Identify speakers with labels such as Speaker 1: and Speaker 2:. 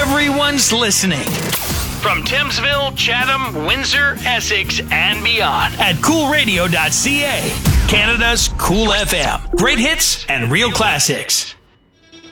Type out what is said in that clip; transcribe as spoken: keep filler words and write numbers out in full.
Speaker 1: Everyone's listening. From Thamesville, Chatham, Windsor, Essex, and beyond at cool radio dot c a. Canada's Cool F M. Great hits and real classics.